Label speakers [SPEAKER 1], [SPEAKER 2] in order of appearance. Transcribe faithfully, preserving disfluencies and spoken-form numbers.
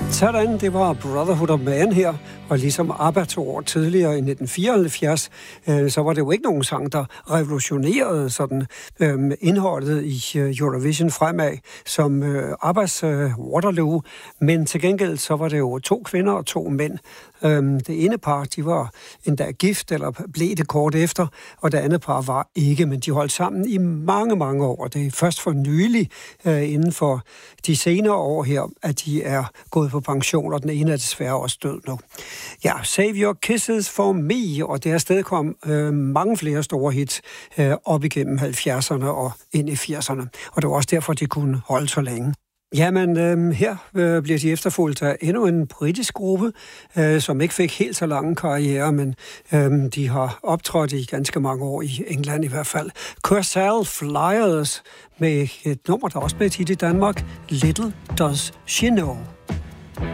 [SPEAKER 1] Sådan, det var Brotherhood of Man her, og ligesom ABBA to år tidligere i nitten fireoghalvfjerds, øh, så var det jo ikke nogen sang, der revolutionerede sådan øh, indholdet i øh, Eurovision fremad, som øh, ABBAs øh, Waterloo, men til gengæld så var det jo to kvinder og to mænd. Øh, det ene par, de var endda gift, eller blev det kort efter, og det andet par var ikke, men de holdt sammen i mange, mange år. Det er først for nylig, øh, inden for de senere år her, at de er gået på pension, og den ene er desværre også død nu. Ja, Save Your Kisses for Me, og det er stadig kom øh, mange flere store hits øh, op igennem halvfjerdserne og ind i firserne, og det var også derfor, de kunne holde så længe. Jamen, øh, her øh, bliver de efterfulgt af endnu en britisk gruppe, øh, som ikke fik helt så lange karriere, men øh, de har optrådt i ganske mange år i England i hvert fald. Kursaal Flyers med et nummer, der også blev hit i Danmark, Little Does She Know.